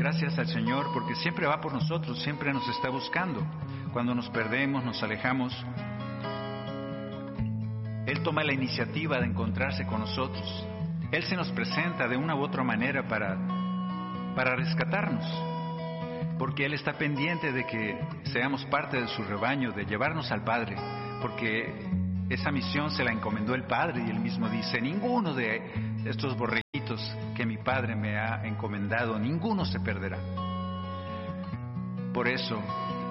gracias al Señor porque siempre va por nosotros, siempre nos está buscando. Cuando nos perdemos, nos alejamos, Él toma la iniciativa de encontrarse con nosotros. Él se nos presenta de una u otra manera para rescatarnos, porque Él está pendiente de que seamos parte de su rebaño, de llevarnos al Padre, porque esa misión se la encomendó el Padre y Él mismo dice: ninguno de estos borreguitos que mi Padre me ha encomendado, ninguno se perderá. Por eso